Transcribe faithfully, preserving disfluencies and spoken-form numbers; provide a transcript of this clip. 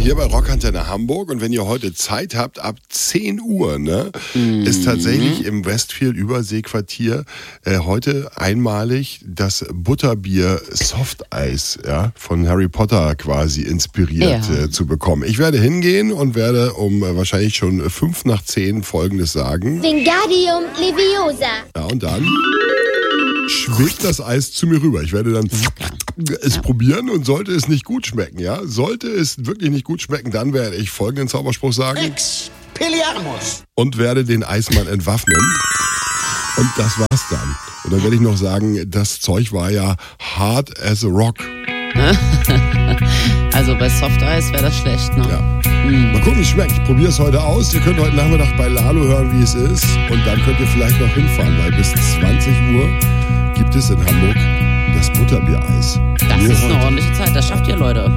hier bei Rockantenne Hamburg. Und wenn ihr heute Zeit habt, ab zehn Uhr, ne, mhm. ist tatsächlich im Westfield Überseequartier äh, heute einmalig das Butterbier Softeis, ja, von Harry Potter quasi inspiriert ja. äh, zu bekommen. Ich werde hingehen und werde um äh, wahrscheinlich schon fünf nach zehn Folgendes sagen. Wingardium Leviosa. Ja, und dann schwebt das Eis zu mir rüber. Ich werde dann es probieren und sollte es nicht gut schmecken, ja, sollte es wirklich nicht gut schmecken, dann werde ich folgenden Zauberspruch sagen. Expelliarmus. Und werde den Eismann entwaffnen. Und das war's dann. Und dann werde ich noch sagen, das Zeug war ja hard as a rock. Also bei Softeis wäre das schlecht, ne? Ja. Mm. Mal gucken, wie es schmeckt. Ich probiere es heute aus. Ihr könnt heute Nachmittag bei Lalo hören, wie es ist. Und dann könnt ihr vielleicht noch hinfahren, weil bis zwanzig Uhr gibt es in Hamburg das Butterbiereis. Das Nur ist heute. Eine ordentliche Zeit. Das schafft ihr, Leute.